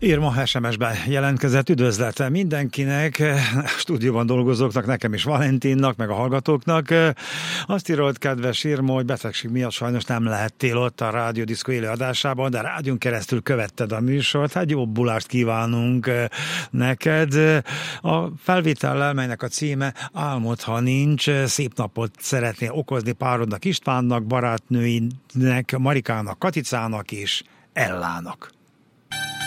Irma SMS-ben jelentkezett, üdvözlet mindenkinek, a stúdióban dolgozóknak, nekem is, Valentinnak, meg a hallgatóknak. Azt írott, kedves Irma, hogy betegség miatt sajnos nem lehettél ott a Rádió Diszkó élő adásában, de rádión keresztül követted a műsort, hát jobbulást kívánunk neked. A felvétellel, melynek a címe Álmod, ha nincs, szép napot szeretnél okozni párodnak, Istvánnak, barátnőinek, Marikának, Katicának és Ellának.